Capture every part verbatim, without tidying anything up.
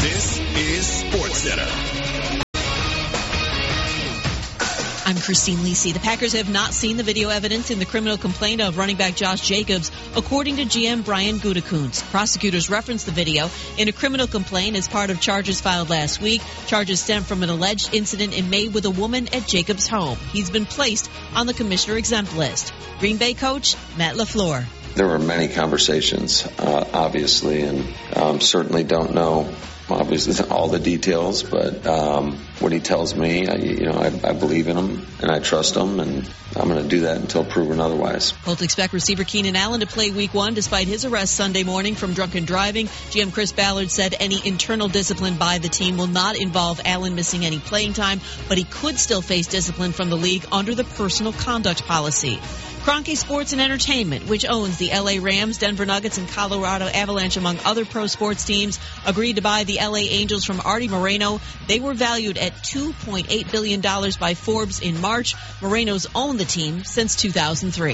This is SportsCenter. I'm Christine Lisi. The Packers have not seen the video evidence in the criminal complaint of running back Josh Jacobs, according to G M Brian Gutekunst. Prosecutors referenced the video in a criminal complaint as part of charges filed last week. Charges stem from an alleged incident in May with a woman at Jacobs' home. He's been placed on the commissioner exempt list. Green Bay coach Matt LaFleur. There were many conversations, uh, obviously, and um, certainly don't know obviously all the details, but um, what he tells me, I, you know, I, I believe in him and I trust him, and I'm going to do that until proven otherwise. Colts expect receiver Keenan Allen to play week one despite his arrest Sunday morning from drunken driving. G M Chris Ballard said any internal discipline by the team will not involve Allen missing any playing time, but he could still face discipline from the league under the personal conduct policy. Kroenke Sports and Entertainment, which owns the L A Rams, Denver Nuggets, and Colorado Avalanche, among other pro sports teams, agreed to buy the L A Angels from Artie Moreno. They were valued at two point eight billion dollars by Forbes in March. Moreno's owned the team since two thousand three.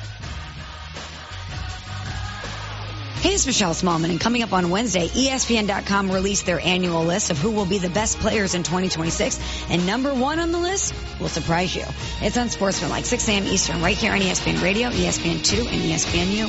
Hey, it's Michelle Smallman, and coming up on Wednesday, E S P N dot com released their annual list of who will be the best players in twenty twenty-six, and number one on the list will surprise you. It's on Sportsman, six a.m. Eastern, right here on E S P N Radio, E S P N two, and E S P N U.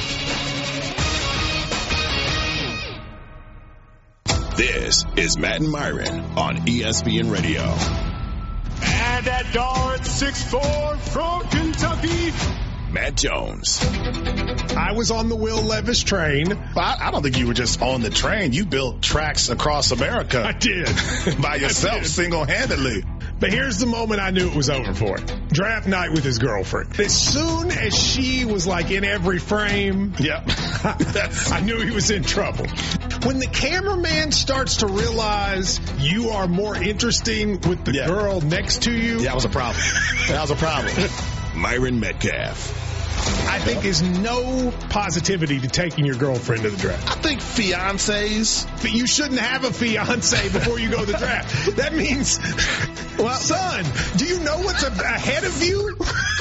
This is Matt and Myron on E S P N Radio. And that dart six four from Kentucky, Matt Jones. I was on the Will Levis train. I, I don't think you were just on the train. You built tracks across America. I did. By yourself, did. single-handedly. But here's the moment I knew it was over for. Draft night with his girlfriend. As soon as she was like in every frame, yep. I knew he was in trouble. When the cameraman starts to realize you are more interesting with the yeah. girl next to you. Yeah, that was a problem. That was a problem. Myron Metcalf. I think is no positivity to taking your girlfriend to the draft. I think fiancés. You shouldn't have a fiancé before you go to the draft. That means, well, son, do you know what's ahead of you?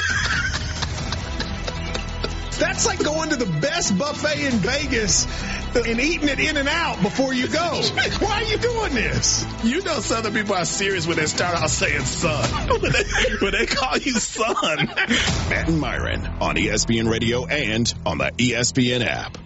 That's like going to the best buffet in Vegas and eating it in and out before you go. Why are you doing this? You know Southern people are serious when they start out saying son. when, they, when they call you son. Matt and Myron on E S P N Radio and on the E S P N app.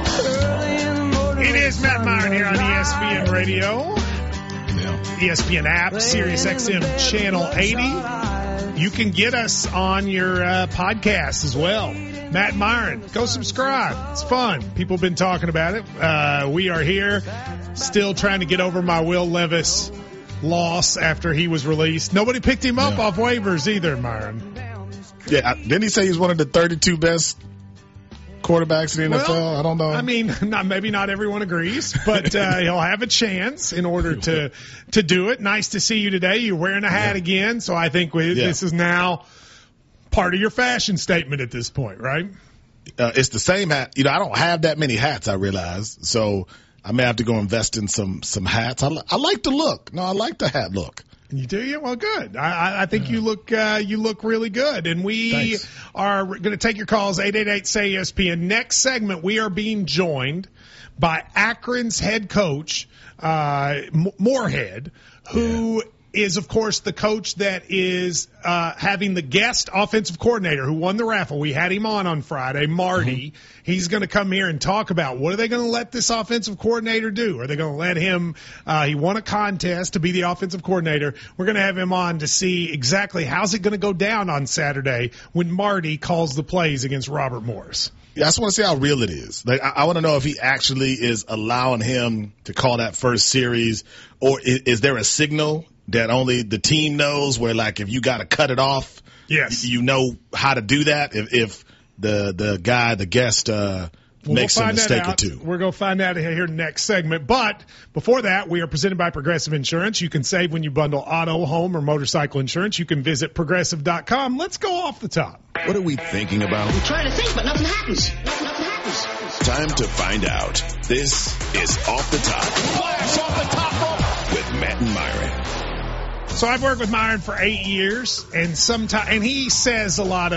It is Matt and Myron here on E S P N Radio. Yeah. E S P N app, Sirius X M Channel eighty. You can get us on your uh, podcast as well. Matt Myron, go subscribe. It's fun. People have been talking about it. Uh, we are here still trying to get over my Will Levis loss after he was released. Nobody picked him up yeah. off waivers either, Myron. Yeah, didn't he say he's one of the thirty-two best quarterbacks in the N F L? Well, I don't know. I mean, not maybe not everyone agrees, but uh, he'll have a chance in order to to do it. Nice to see you today. You're wearing a hat yeah. again, so I think we, yeah. this is now part of your fashion statement at this point, right? Uh, it's the same hat. You know, I don't have that many hats, I realize. So I may have to go invest in some some hats. I, I like the look. No, I like the hat look. You do? Yeah, well, good. I, I think yeah. you look uh, you look really good. And we Thanks. are going to take your calls, eight eight eight, S A Y, E S P N. Next segment, we are being joined by Akron's head coach, uh, Moorhead, who yeah. is, of course, the coach that is uh, having the guest offensive coordinator who won the raffle. We had him on on Friday, Marty. Mm-hmm. He's going to come here and talk about what are they going to let this offensive coordinator do? Are they going to let him uh, – he won a contest to be the offensive coordinator. We're going to have him on to see exactly how's it going to go down on Saturday when Marty calls the plays against Robert Morris. Yeah, I just want to see how real it is. Like, I, I want to know if he actually is allowing him to call that first series, or is, is there a signal that only the team knows where, like, if you got to cut it off, yes, you know how to do that if, if the the guy, the guest, uh, well, makes we'll a mistake or two. We're going to find out here next segment. But before that, we are presented by Progressive Insurance. You can save when you bundle auto, home, or motorcycle insurance. You can visit progressive dot com. Let's go off the top. What are we thinking about? I'm trying to think, but nothing happens. Nothing, nothing happens. Time to find out. This is Off the Top. Flash off the top rope with Matt and Myron. So I've worked with Myron for eight years, and sometime, and he says a lot of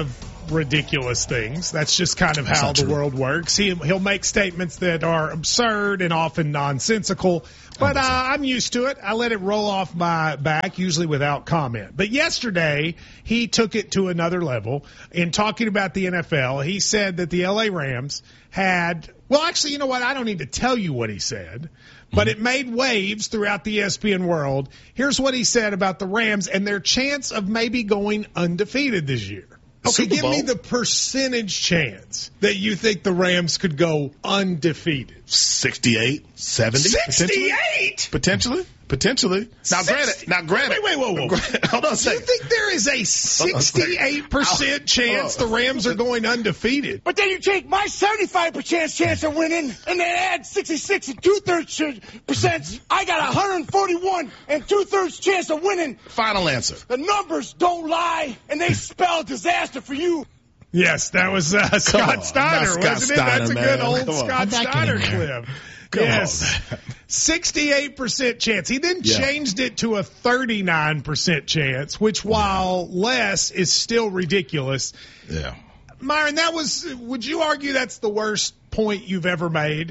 ridiculous things. That's just kind of how the true. world works. He, he'll make statements that are absurd and often nonsensical, but uh, I'm used to it. I let it roll off my back, usually without comment. But yesterday, he took it to another level. In talking about the N F L, he said that the L A Rams had, well, actually, you know what? I don't need to tell you what he said, but it made waves throughout the E S P N world. Here's what he said about the Rams and their chance of maybe going undefeated this year. Okay, Super give Bowl. me the percentage chance that you think the Rams could go undefeated. sixty-eight, seventy sixty-eight? Potentially. Potentially. Now, Sixty- granted. Now, granted. Wait, wait, whoa, whoa. Hold on a Do you second. think there is a sixty-eight percent chance the Rams are going undefeated? But then you take my seventy-five percent chance of winning and then add sixty-six and two-thirds percent. I got one hundred forty-one and two-thirds chance of winning. Final answer. The numbers don't lie, and they spell disaster for you. Yes, that was uh, Scott on, Steiner, not Scott wasn't it? That's a Steiner, good man. old Come on. Scott Put that Steiner in there. clip. Come yes. on, sixty-eight percent chance. He then Yeah. changed it to a thirty-nine percent chance, which while less is still ridiculous. Yeah. Myron, that was, would you argue that's the worst point you've ever made?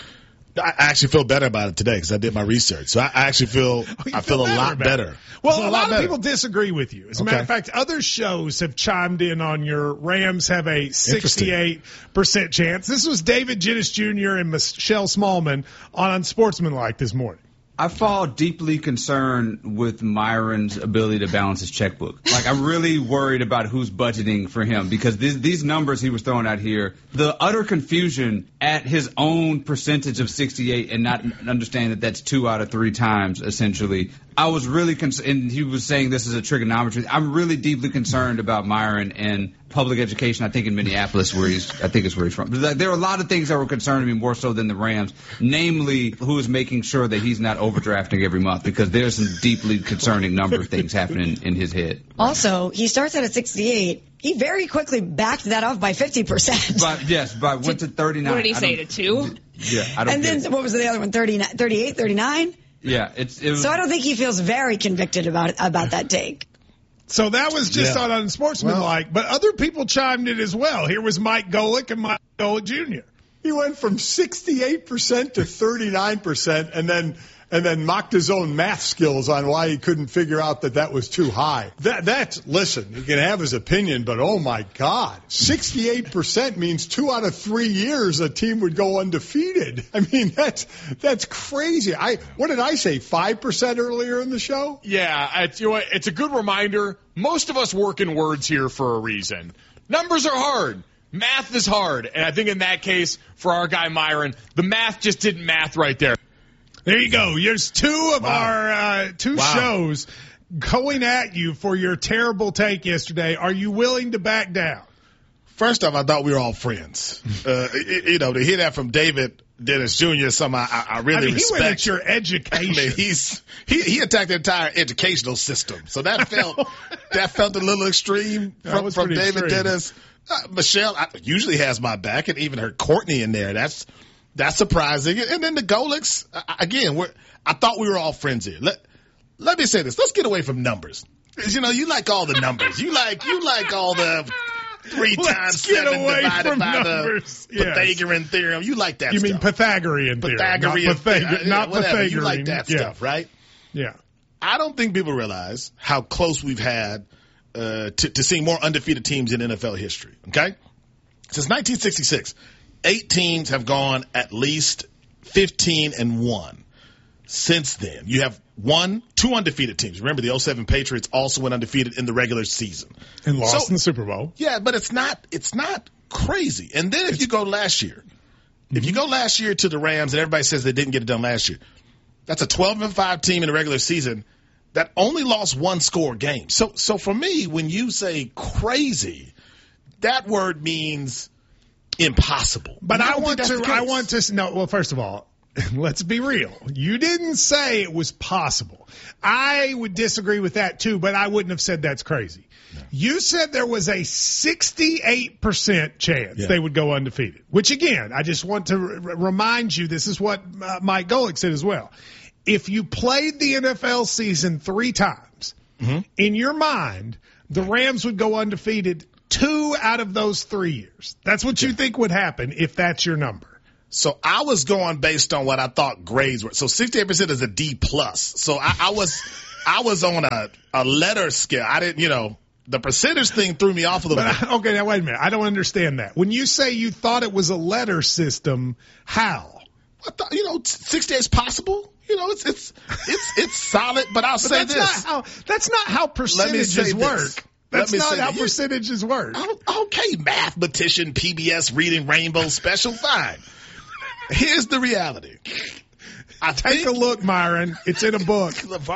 I actually feel better about it today because I did my research. So I I actually feel Oh, you I feel a better lot about better. it. Well, I feel a lot of better. people disagree with you. As a matter Okay. of fact, other shows have chimed in on your Rams have a sixty-eight percent chance. This was David Jennis Junior and Michelle Smallman on Unsportsmanlike this morning. I fall deeply concerned with Myron's ability to balance his checkbook. Like, I'm really worried about who's budgeting for him because these, these numbers he was throwing out here, the utter confusion at his own percentage of sixty-eight and not understanding that that's two out of three times, essentially. I was really concerned, and he was saying this is a trigonometry. I'm really deeply concerned about Myron and public education, I think in Minneapolis, where he's, I think it's where he's from. But there are a lot of things that were concerning me more so than the Rams, namely who is making sure that he's not overdrafting every month, because there's some deeply concerning number of things happening in his head. Also, he starts out at sixty-eight. He very quickly backed that off by fifty percent. But yes, but went to thirty-nine. What did he I say, don't- to two? Yeah, I don't And get then it. what was the other one? thirty-nine, thirty-eight, thirty-nine? Yeah, it's it was. So I don't think he feels very convicted about about that take. So that was just Yeah. on Unsportsmanlike, but other people chimed in as well. Here was Mike Golick and Mike Golick Junior He went from sixty-eight percent to thirty-nine percent and then and then mocked his own math skills on why he couldn't figure out that that was too high. That that's listen, he can have his opinion, but oh my God, sixty-eight percent means two out of three years a team would go undefeated. I mean, that's that's crazy. I what did I say? five percent earlier in the show? Yeah, it's, you know what, it's a good reminder. Most of us work in words here for a reason. Numbers are hard. Math is hard. And I think in that case, for our guy Myron, the math just didn't math right there. There you go. There's two of Wow. our uh, two Wow. shows going at you for your terrible take yesterday. Are you willing to back down? First off, I thought we were all friends. Uh, y- you know, to hear that from David Dennis Junior, something I, I really I mean, he respect. went at your I education. mean, he's he, he attacked the entire educational system, so that felt that felt a little extreme That from, was from pretty David extreme. Dennis. Uh, Michelle I, usually has my back, and even her Courtney in there. That's that's surprising. And then the Golicks uh, again. We're I thought we were all friends here. Let let me say this. Let's get away from numbers. 'Cause, you know, you like all the numbers. You like you like all the three Let's times get seven away divided from by numbers. the Yes. Pythagorean theorem. You like that You stuff. mean Pythagorean theorem, Pythagorean not, Pythag- theorem. not Whatever. Pythagorean. You like that yeah. stuff, right? Yeah. I don't think people realize how close we've had uh, to, to seeing more undefeated teams in N F L history. Okay, since nineteen sixty-six, eight teams have gone at least fifteen and one. Since then, you have one, two undefeated teams. Remember, the oh seven Patriots also went undefeated in the regular season And lost So- in the Super Bowl. Yeah, but it's not it's not crazy. And then if you go last year, if you go last year to the Rams, and everybody says they didn't get it done last year, that's a twelve and five team in the regular season that only lost one score game. So so for me, when you say crazy, that word means impossible. But And I don't want think to, that's the I case. want to, no, well, first of all, let's be real. You didn't say it was possible. I would disagree with that too, but I wouldn't have said that's crazy. No. You said there was a sixty-eight percent chance Yeah. they would go undefeated, which again, I just want to r- remind you, this is what uh, Mike Golick said as well. If you played the N F L season three times, mm-hmm. in your mind, the Rams would go undefeated two out of those three years. That's what you think would happen if that's your number. So I was going based on what I thought grades were. So sixty-eight percent is a D plus. So I, I was, I was on a, a letter scale. I didn't, you know, the percentage thing threw me off a little but bit. I, okay, now wait a minute. I don't understand that. When you say you thought it was a letter system, how? I thought, you know, sixty-eight is possible. You know, it's it's it's it's solid. But I'll but say that's this: not how, that's not how percentages work. That's not how percentages work. Okay, mathematician, P B S reading Rainbow Special, fine. Here's the reality. I Take think, a look, Myron. It's in a book.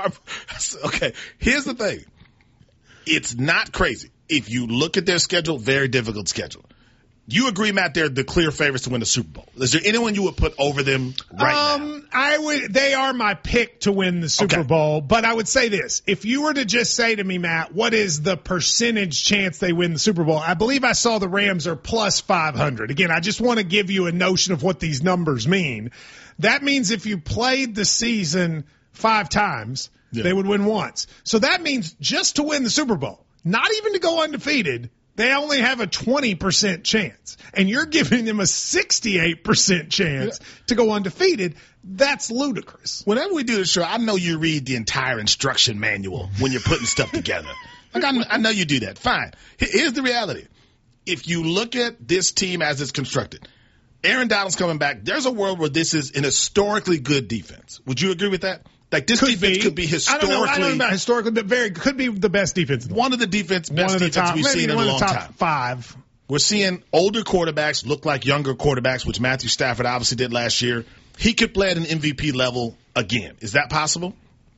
Okay, here's the thing. It's not crazy. If you look at their schedule, very difficult schedule. You agree, Matt, they're the clear favorites to win the Super Bowl. Is there anyone you would put over them right um, now? I would. They are my pick to win the Super Okay. Bowl. But I would say this. If you were to just say to me, Matt, what is the percentage chance they win the Super Bowl? I believe I saw the Rams are plus five hundred. Again, I just want to give you a notion of what these numbers mean. That means if you played the season five times, Yeah. they would win once. So that means just to win the Super Bowl, not even to go undefeated, they only have a twenty percent chance. And you're giving them a sixty-eight percent chance yeah. to go undefeated. That's ludicrous. Whenever we do the show, I know you read the entire instruction manual when you're putting stuff together. Like I, I know you do that. Fine. Here's the reality. If you look at this team as it's constructed, Aaron Donald's coming back. There's a world where this is an historically good defense. Would you agree with that? Like this could defense be. could be historically. I don't know, I don't know about historically, but very could be the best defense. In the one of the defense best one of the defense top, we've seen in one a of long the top time. Five. We're seeing older quarterbacks look like younger quarterbacks, which Matthew Stafford obviously did last year. He could play at an M V P level again. Is that possible?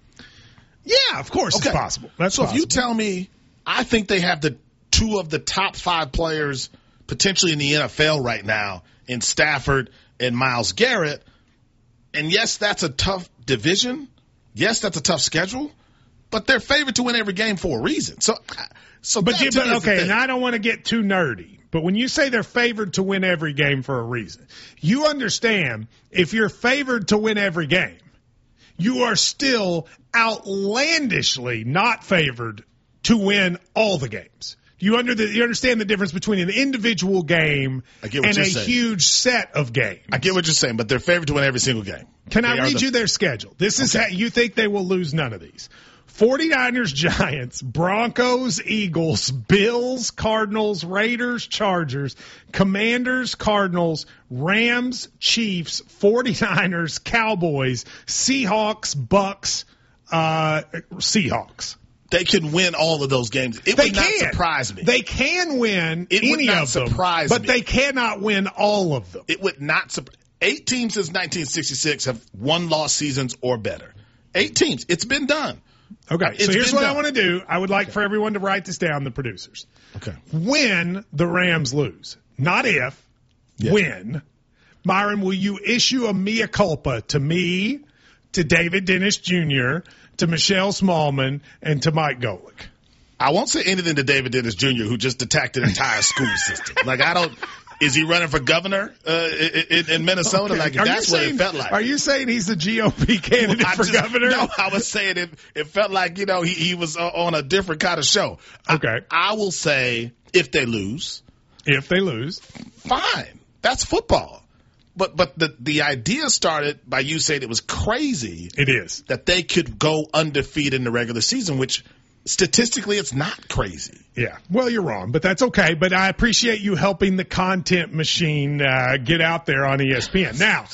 Yeah, of course okay. it's possible. That's so possible. if you tell me, I think they have the two of the top five players potentially in the N F L right now in Stafford and Myles Garrett. And yes, that's a tough division. Yes, that's a tough schedule, but they're favored to win every game for a reason. So, so but, that you, to but me is the okay, thing. and I don't want to get too nerdy, but when you say they're favored to win every game for a reason, you understand if you're favored to win every game, you are still outlandishly not favored to win all the games. You, under the, you understand the difference between an individual game and a saying. huge set of games. I get what you're saying, but they're favored to win every single game. Can they I read the, you their schedule? This is okay. how you think they will lose none of these. forty-niners, Giants, Broncos, Eagles, Bills, Cardinals, Raiders, Chargers, Commanders, Cardinals, Rams, Chiefs, forty-niners, Cowboys, Seahawks, Bucks, uh, Seahawks. They can win all of those games. It they would not can. surprise me. They can win it any would not of them, surprise but me. they cannot win all of them. It would not surprise. Eight teams since nineteen sixty-six have one loss seasons or better. Eight teams. It's been done. Okay, it's so here's what done. I want to do. I would like okay. for everyone to write this down, the producers. Okay. When the Rams lose, not if, yeah. when. Myron, will you issue a mea culpa to me, to David Dennis Junior, to Michelle Smallman, and to Mike Golick? I won't say anything to David Dennis Junior, who just attacked an entire school system. Like, I don't – is he running for governor uh, in, in Minnesota? Okay. Like, are that's saying, what it felt like. Are you saying he's the G O P candidate well, for just, governor? No, I was saying it, it felt like, you know, he, he was on a different kind of show. Okay. I, I will say if they lose. If they lose. Fine. That's football. But but the, the idea started by you saying it was crazy. It is. That they could go undefeated in the regular season, which statistically it's not crazy. Yeah. Well, you're wrong, but that's okay. But I appreciate you helping the content machine uh, get out there on E S P N. Now,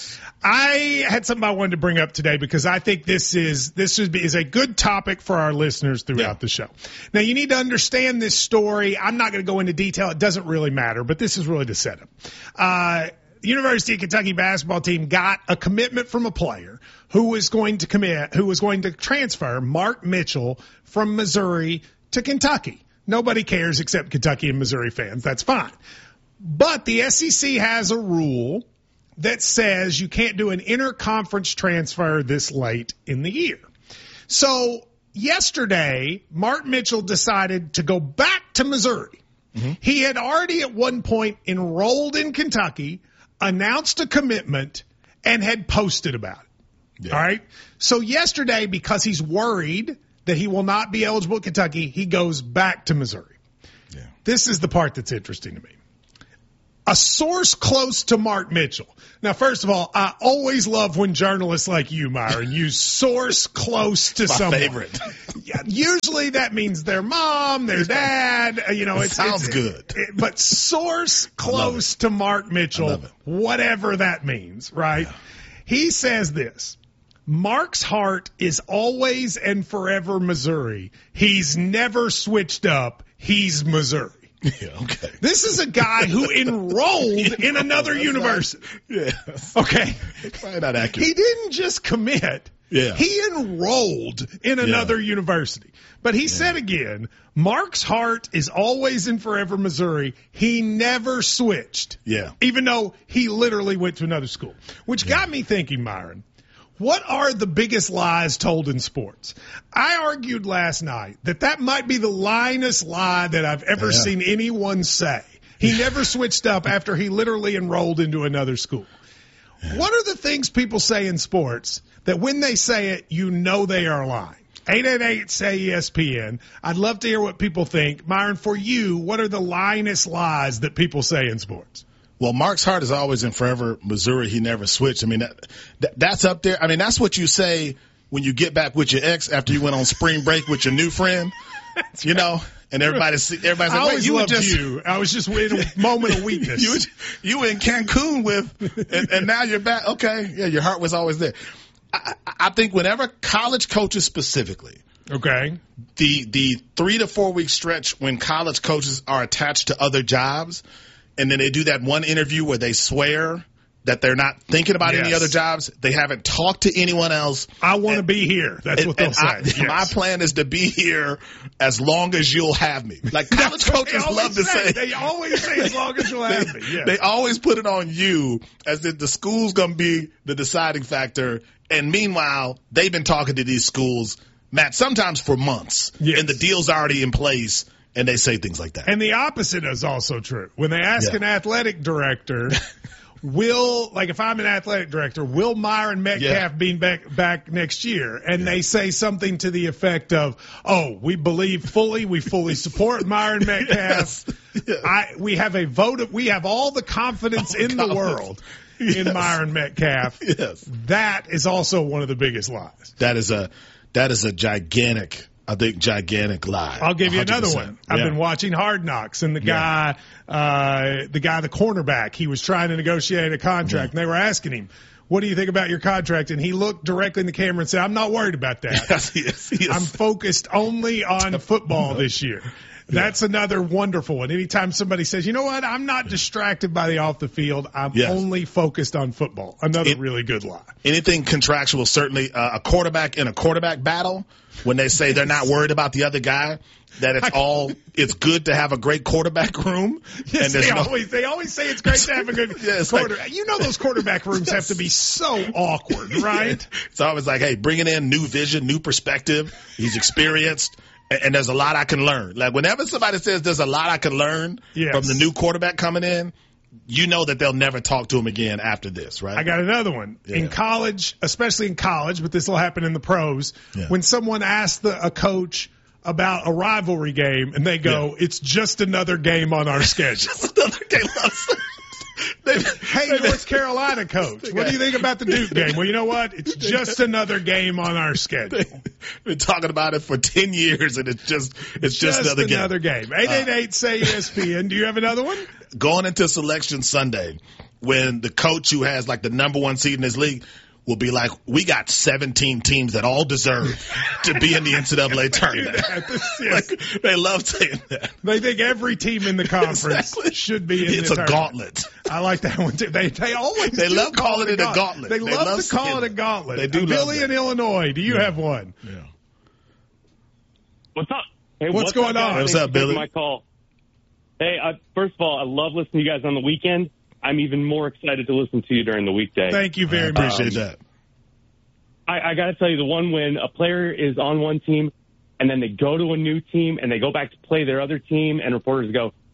I had something I wanted to bring up today because I think this is this is, is a good topic for our listeners throughout yeah. the show. Now, you need to understand this story. I'm not going to go into detail. It doesn't really matter, but this is really the setup. Uh, University of Kentucky basketball team got a commitment from a player who was going to commit, who was going to transfer Mark Mitchell from Missouri to Kentucky. Nobody cares except Kentucky and Missouri fans. That's fine. But the S E C has a rule that says you can't do an interconference transfer this late in the year. So yesterday, Mark Mitchell decided to go back to Missouri. Mm-hmm. He had already at one point enrolled in Kentucky, announced a commitment, and had posted about it. Yeah. All right. So yesterday, because he's worried that he will not be eligible at Kentucky, he goes back to Missouri. Yeah. This is the part that's interesting to me. A source close to Mark Mitchell. Now, first of all, I always love when journalists like you, Myron, use source close to My someone. favorite. Yeah, usually that means their mom, their dad. You know, it it's, sounds it's, good. It, it, but source close to Mark Mitchell, whatever that means, right? Yeah. He says this. Mark's heart is always and forever Missouri. He's never switched up. He's Missouri. Yeah, okay. This is a guy who enrolled in another university. Yeah. Okay. Probably not accurate. He didn't just commit. Yeah. He enrolled in another yeah. university. But he yeah. said again, Mark's heart is always and forever Missouri. He never switched. Yeah. Even though he literally went to another school. Which yeah. got me thinking, Myron. What are the biggest lies told in sports? I argued last night that that might be the lyingest lie that I've ever yeah. seen anyone say. He never switched up after he literally enrolled into another school. Yeah. What are the things people say in sports that when they say it, you know they are lying? eight eight eight, say E S P N. I'd love to hear what people think. Myron, for you, what are the lyingest lies that people say in sports? Well, Mark's heart is always and forever Missouri. He never switched. I mean, that, that, that's up there. I mean, that's what you say when you get back with your ex after you went on spring break with your new friend, you know, and everybody's, everybody's like, I always you loved just, you. I was just in a moment of weakness. you, you were in Cancun with, and, and now you're back. Okay. Yeah. Your heart was always there. I, I think whenever college coaches specifically, okay, the, the three to four week stretch when college coaches are attached to other jobs, and then they do that one interview where they swear that they're not thinking about yes. any other jobs. They haven't talked to anyone else. I want to be here. That's and, what they'll say. I, yes. My plan is to be here as long as you'll have me. Like college coaches love to say. They always say as long as you'll have they, me. Yes. They always put it on you as if the school's going to be the deciding factor. And meanwhile, they've been talking to these schools, Matt, sometimes for months. Yes. And the deal's already in place. And they say things like that. And the opposite is also true. When they ask yeah. an athletic director, will, like if I'm an athletic director, will Myron Metcalf yeah. be back, back next year? And yeah. they say something to the effect of, oh, we believe fully, we fully support Myron Metcalf. Yes. Yeah. I, we have a vote of, we have all the confidence all in confidence. the world yes. in Myron Metcalf. Yes. That is also one of the biggest lies. That is a, that is a gigantic I think gigantic lie. I'll give you one hundred percent. another one. I've yeah. been watching Hard Knocks, and the yeah. guy, uh, the guy, the cornerback, he was trying to negotiate a contract, yeah. and they were asking him, "What do you think about your contract?" And he looked directly in the camera and said, "I'm not worried about that. Yes, yes, yes. I'm focused only on football this year." That's yeah. another wonderful one. Anytime somebody says, "You know what? I'm not distracted by the off the field. I'm yes. only focused on football." Another it, really good lie. Anything contractual, certainly uh, a quarterback in a quarterback battle. When they say they're not worried about the other guy, that it's all, it's good to have a great quarterback room. Yes, and they no, always, they always say it's great to have a good yeah, quarterback. Like, you know those quarterback rooms yes. have to be so awkward, right? Yeah. It's always like, hey, bringing in new vision, new perspective. He's experienced. And, and there's a lot I can learn. Like whenever somebody says there's a lot I can learn yes. from the new quarterback coming in, you know that they'll never talk to him again after this, right? I got another one. Yeah. In college, especially in college, but this will happen in the pros, yeah. when someone asks the, a coach about a rivalry game and they go, yeah. it's just another game on our schedule. Just another game on our schedule. Hey, North Carolina coach, what do you think about the Duke game? Well, you know what? It's just another game on our schedule. We've been talking about it for ten years, and it's just it's just, just another game. another game. eight eight eight, say E S P N. Do you have another one? Going into Selection Sunday, when the coach who has like the number one seed in his league will be like, we got seventeen teams that all deserve to be in the N C double A tournament. Yes. Like, they love saying that. They think every team in the conference exactly. should be in it's the It's a gauntlet. I like that one too. They they always they do love call calling it a gauntlet. They, they love, love to call it a gauntlet. They do. Uh, Billy in Illinois, do you yeah. have one? Yeah. What's up? Hey, what's, what's going up, on? What's up, Billy? My call. Hey, I, first of all, I love listening to you guys on the weekend. I'm even more excited to listen to you during the weekday. Thank you very I much. Appreciate um, that. I, I got to tell you, the one when a player is on one team and then they go to a new team and they go back to play their other team and reporters go,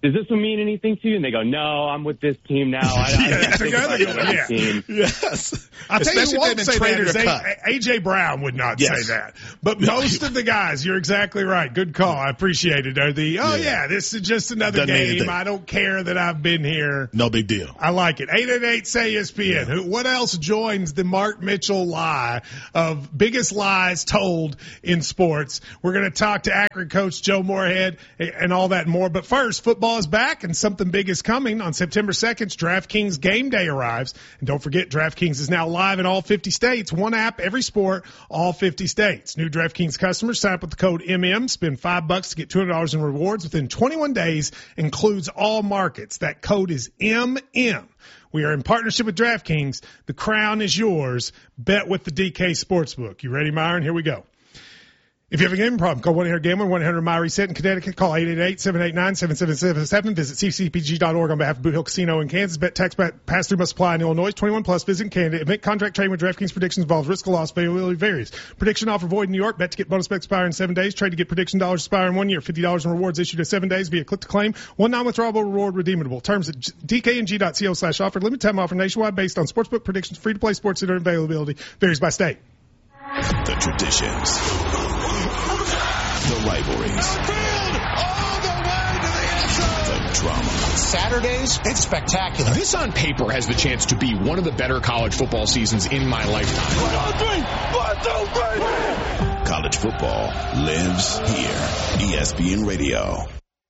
does this one mean anything to you? And they go, no, I'm with this team now. I, I, yeah, I think about the other yeah. team. Yes. I'll tell you Especially who won't if say they've that been is traded or A- cut. A J Brown would not Yes. say that. But most of the guys, you're exactly right. Good call. I appreciate it. Are the, oh, yeah. Yeah. this is just another Doesn't mean game. anything. I don't care that I've been here. No big deal. I like it. eight eight eight, say E S P N. Yeah. Who, what else joins the Mark Mitchell lie of biggest lies told in sports? We're going to talk to Akron coach Joe Moorhead and all that and more. But first, football is back and something big is coming. On September second, DraftKings Game Day arrives. And don't forget, DraftKings is now live in all fifty states. One app, every sport, all fifty states. New DraftKings customers sign up with the code M M, spend five bucks to get two hundred dollars in rewards within twenty-one days, includes all markets. That code is M M. We are in partnership with DraftKings. The crown is yours. Bet with the D K Sportsbook. You ready, Myron? Here we go. If you have a gambling problem, call one eight hundred gambler, one eight hundred M Y reset in Connecticut. Call eight eight eight, seven eight nine, seven seven seven seven. Visit c c p g dot org on behalf of Boot Hill Casino in Kansas. Bet tax pass-through must apply in Illinois. twenty-one plus. Visit in Canada. Event contract trading with DraftKings predictions involves risk of loss. Availability varies. Prediction offer void in New York. Bet to get bonus bet expire in seven days. Trade to get prediction dollars expire in one year. fifty dollars in rewards issued in seven days via click to claim. One non-withdrawable reward redeemable. Terms at d k n g dot co slash offer. Limited time offer nationwide based on sportsbook predictions. Free to play sports center availability. Varies by state. The traditions. The rivalries. All the way to the end zone. The drama. Saturdays, it's spectacular. This on paper has the chance to be one of the better college football seasons in my lifetime. One, two, three. One, two, three. College football lives here. E S P N Radio.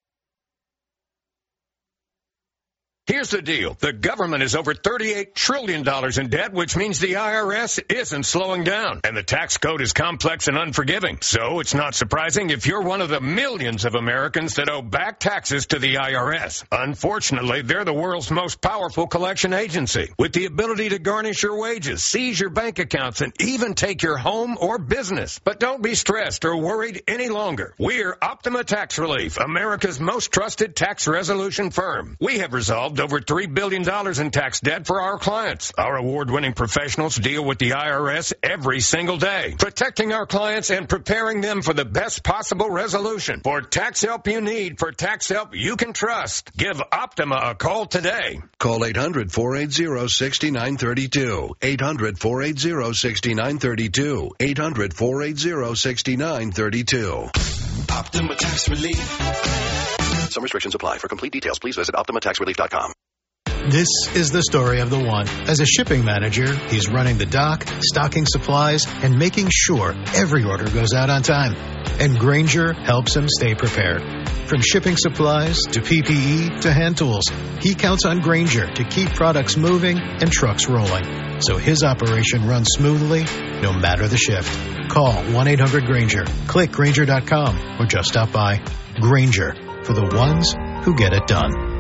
Here's the deal. The government is over thirty-eight trillion dollars in debt, which means the I R S isn't slowing down. And the tax code is complex and unforgiving. So it's not surprising if you're one of the millions of Americans that owe back taxes to the I R S. Unfortunately, they're the world's most powerful collection agency, with the ability to garnish your wages, seize your bank accounts, and even take your home or business. But don't be stressed or worried any longer. We're Optima Tax Relief, America's most trusted tax resolution firm. We have resolved over three billion dollars in tax debt for our clients. Our award-winning professionals deal with the I R S every single day, protecting our clients and preparing them for the best possible resolution. For tax help you need, for tax help you can trust, give Optima a call today. Call eight hundred, four eight zero, six nine three two. eight hundred, four eight zero, six nine three two. eight hundred, four eight zero, six nine three two. Optima Tax Relief. Some restrictions apply. For complete details, please visit optima tax relief dot com. This is the story of the one. As a shipping manager, he's running the dock, stocking supplies, and making sure every order goes out on time. And Grainger helps him stay prepared. From shipping supplies to P P E to hand tools, he counts on Grainger to keep products moving and trucks rolling, so his operation runs smoothly no matter the shift. Call one eight hundred Grainger, click Grainger dot com, or just stop by. Grainger, for the ones who get it done.